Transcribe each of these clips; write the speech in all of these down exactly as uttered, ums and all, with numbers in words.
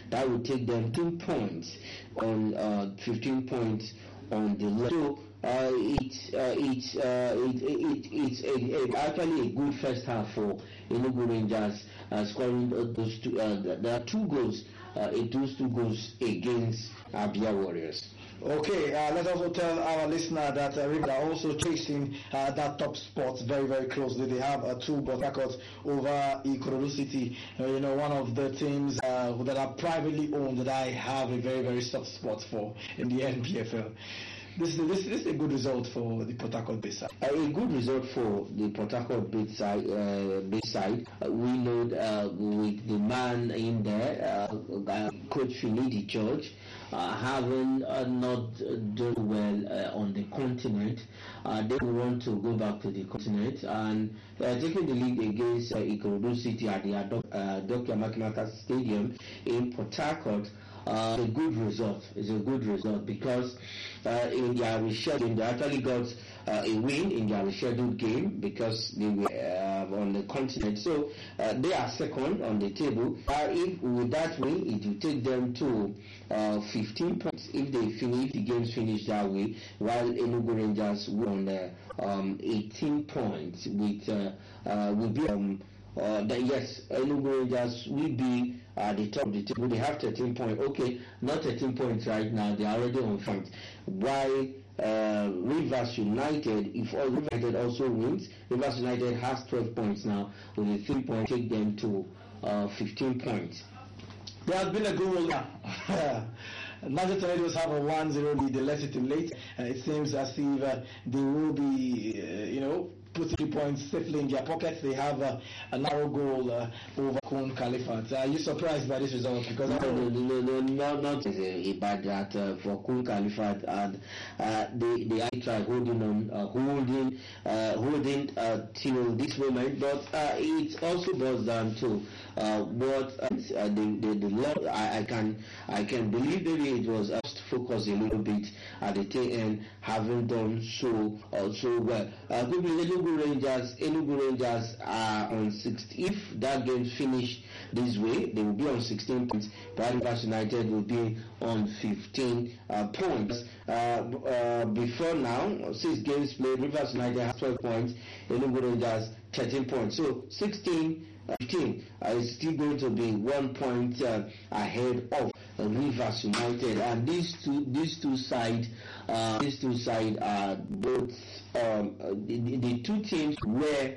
That would take them two points on uh, fifteen points on the level. So uh, it's uh, it's uh, it, it, it's a, a, actually a good first half for Enugu Rangers, uh, scoring uh, those two. Uh, there are two goals, uh, those two goals against Abia Warriors. Okay, uh, let's also tell our listener that uh, Rivers are also chasing uh, that top spot very, very closely. They have uh, two records over Ikorodu City. Uh, you know, one of the teams uh, that are privately owned that I have a very, very soft spot for in the N P F L. This is, this, this is a good result for the Port Harcourt Bayside. Uh, a good result for the Port Harcourt Bayside. Uh, Bayside. Uh, we know uh, with the man in there, uh, uh, Coach Finidi George, uh, having uh, not done well uh, on the continent, uh, they want to go back to the continent and uh, taking the league against uh, Ikorodu City at the uh, Doctor Makimaka Stadium in Port Harcourt. Uh, a good result. It's a good result because uh, in their rescheduled, they actually got uh, a win in their rescheduled game because they were uh, on the continent. So uh, they are second on the table. Uh, if with that win, it will take them to uh, fifteen points if they finish the games finish that way. While Enugu Rangers were on uh, um, eighteen points with uh, uh, will be um, uh, the, yes, Enugu Rangers will be at the top of the table. They have thirteen points. Okay, not thirteen points right now. They are already on front. Why uh, Rivers United, if all Rivers United also wins, Rivers United has twelve points now. With a three point, take them to uh, fifteen points. There has been a goal now. Niger Tornadoes have a one zero lead. They left it in late. Uh, it seems as if uh, they will be, uh, you know, put three points safely in their pockets. They have uh, a narrow goal uh, over Kun Khalifat. Are you surprised by this result? Because no, no, no, no, no, not a bad that uh, for Kun Khalifat, and uh, they they are trying holding on, uh, holding, uh, holding uh, till this moment. But uh, it also boils down to uh, what uh, the the, the Lord. I, I can I can believe maybe it was us to focus a little bit at the tail end, having done so uh, so well. Uh, could be Enugu Rangers, Enugu Rangers are on six. If that game finish this way, they will be on sixteen points. Rivers United will be on fifteen uh, points. Uh, uh, before now, six games played, Rivers United has twelve points, Enugu Rangers thirteen points. So sixteen, fifteen uh, is still going to be one point uh, ahead of uh, Rivers United. And these two, these two sides, uh, these two sides are both. Um, the, the two teams were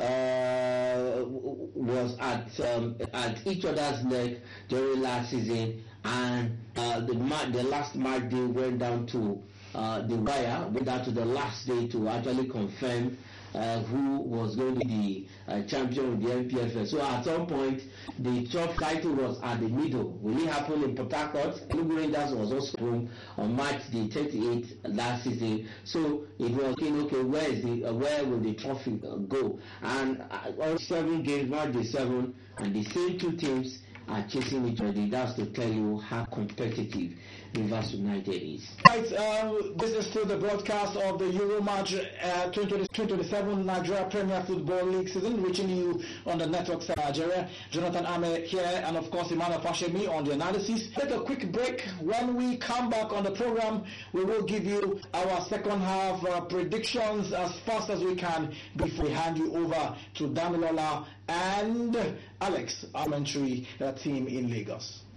uh, was at um, at each other's neck during last season, and uh, the ma- the last match they went down to uh, the wire, went down to the last day to actually confirm uh, who was going to be the uh, champion of the N P F L. So at some point, the top title was at the middle. Will it happen in Port Harcourt? Enugu Rangers was also home on March the thirty-eighth last season. So it was okay, okay where is the uh, where will the trophy uh, go? And uh, all seven games, March the seven, and the same two teams are chasing each other. That's to tell you how competitive Rivers United is. Right, uh, this is still the broadcast of the Euro Match uh, twenty twenty-seven Nigeria Premier Football League season, reaching you on the networks of Nigeria. Jonathan Ame here, and of course Emmanuel Fashemi on the analysis. Take a quick break. When we come back on the program, we will give you our second half uh, predictions as fast as we can before we hand you over to Damilola and Alex, our uh, team in Lagos.